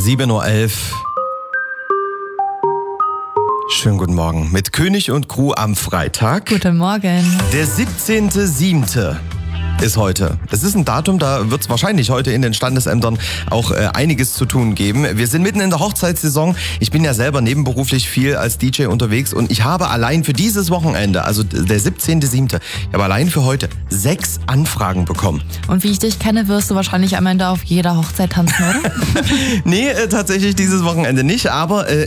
7:11 Uhr. Schönen guten Morgen mit König und Crew am Freitag. Guten Morgen. Der 17.07. ist heute. Es ist ein Datum, da wird es wahrscheinlich heute in den Standesämtern auch einiges zu tun geben. Wir sind mitten in der Hochzeitssaison. Ich bin ja selber nebenberuflich viel als DJ unterwegs und ich habe allein für dieses Wochenende, also der 17.07., ich habe allein für heute 6 Anfragen bekommen. Und wie ich dich kenne, wirst du wahrscheinlich am Ende auf jeder Hochzeit tanzen, oder? Nee, tatsächlich dieses Wochenende nicht, aber